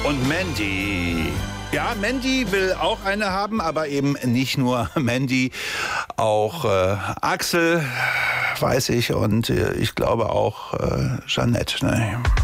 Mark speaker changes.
Speaker 1: Und Mandy. Ja, Mandy will auch eine haben, aber eben nicht nur Mandy, auch Axel, weiß ich, und ich glaube auch Jeanette. Ne?